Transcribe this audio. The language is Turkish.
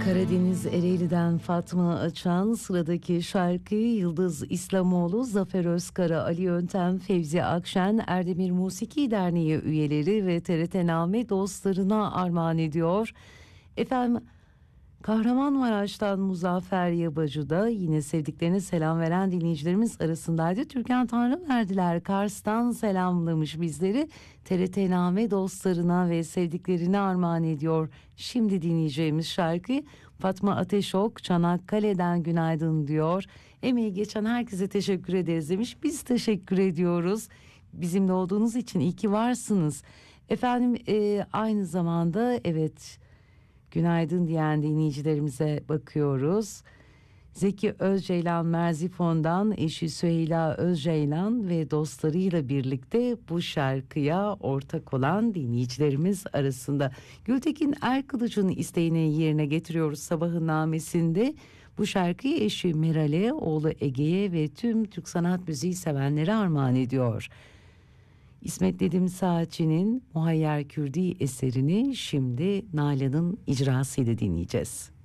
Karadeniz Ereğli'den Fatma Açan, sıradaki şarkıyı Yıldız İslamoğlu, Zafer Özkara, Ali Yöntem, Fevzi Akşen, Erdemir Musiki Derneği üyeleri ve TRT Name dostlarına armağan ediyor. Efendim, Kahramanmaraş'tan Muzaffer Yabacı da yine sevdiklerine selam veren dinleyicilerimiz arasındaydı. Türkan Tanrıverdiler Kars'tan selamlamış bizleri. TRT Name dostlarına ve sevdiklerine armağan ediyor. Şimdi dinleyeceğimiz şarkıyı Fatma Ateşok Çanakkale'den günaydın diyor. Emeği geçen herkese teşekkür ederiz demiş. Biz teşekkür ediyoruz. Bizimle olduğunuz için iyi ki varsınız. Efendim aynı zamanda evet, günaydın diyen dinleyicilerimize bakıyoruz. Zeki Özceylan Merzifon'dan eşi Süheyla Özceylan ve dostlarıyla birlikte bu şarkıya ortak olan dinleyicilerimiz arasında. Gültekin Erkılıç'ın isteğini yerine getiriyoruz sabahın namesinde. Bu şarkıyı eşi Meral'e, oğlu Ege'ye ve tüm Türk sanat müziği sevenlere armağan ediyor. İsmet Nedim Saatçı'nın Muhayyer Kürdi eserini şimdi Nalan'ın icrasıyla dinleyeceğiz.